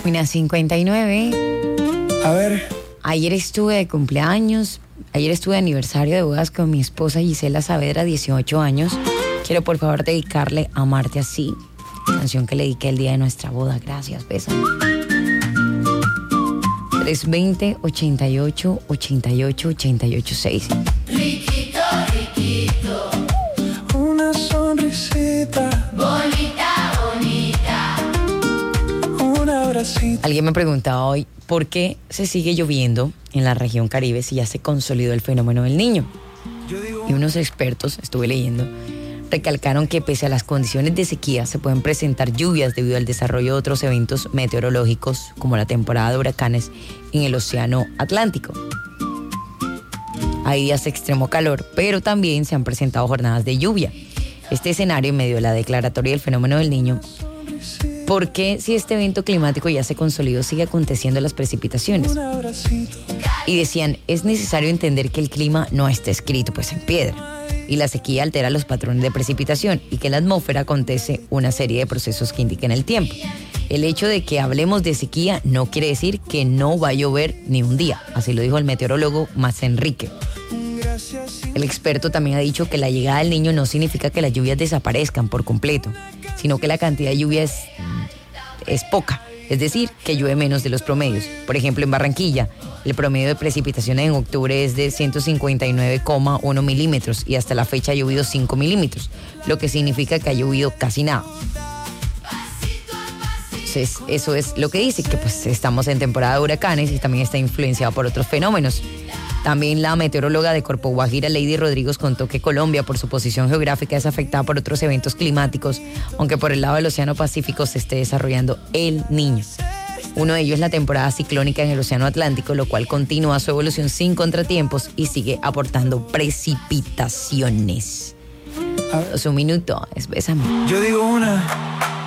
Una 59. A ver. Ayer estuve de cumpleaños. Ayer estuve de aniversario de bodas con mi esposa Gisela Saavedra, 18 años. Quiero por favor dedicarle Amarte Así, canción que le dediqué el día de nuestra boda. Gracias, besos. 320-88-88-88-6. Riquito, riquito. Una sonrisita. Bonita, bonita. Un abracito. Alguien me preguntaba hoy, ¿por qué se sigue lloviendo en la región Caribe si ya se consolidó el fenómeno del Niño? Y unos expertos, estuve leyendo, recalcaron que pese a las condiciones de sequía se pueden presentar lluvias debido al desarrollo de otros eventos meteorológicos como la temporada de huracanes en el Océano Atlántico. Hay días de extremo calor, pero también se han presentado jornadas de lluvia. Este escenario en medio de la declaratoria del fenómeno del Niño, ¿por qué si este evento climático ya se consolidó sigue aconteciendo las precipitaciones? Y decían, es necesario entender que el clima no está escrito pues en piedra y la sequía altera los patrones de precipitación y que en la atmósfera acontece una serie de procesos que indican el tiempo. El hecho de que hablemos de sequía no quiere decir que no va a llover ni un día, así lo dijo el meteorólogo Max Enrique. El experto también ha dicho que la llegada del Niño no significa que las lluvias desaparezcan por completo, sino que la cantidad de lluvia es poca, es decir, que llueve menos de los promedios. Por ejemplo, en Barranquilla, el promedio de precipitaciones en octubre es de 159,1 milímetros y hasta la fecha ha llovido 5 milímetros, lo que significa que ha llovido casi nada. Entonces, eso es lo que dice, que pues estamos en temporada de huracanes y también está influenciado por otros fenómenos. También la meteoróloga de Corpo Guajira, Lady Rodríguez, contó que Colombia, por su posición geográfica, es afectada por otros eventos climáticos, aunque por el lado del Océano Pacífico se esté desarrollando el Niño. Uno de ellos es la temporada ciclónica en el Océano Atlántico, lo cual continúa su evolución sin contratiempos y sigue aportando precipitaciones. Un minuto, bésame. Yo digo una.